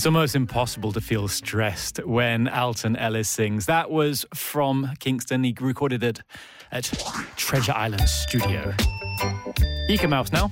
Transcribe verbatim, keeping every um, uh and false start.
It's almost impossible to feel stressed when Alton Ellis sings. That was from Kingston. He recorded it at Treasure Island Studio. Eek A Mouse now.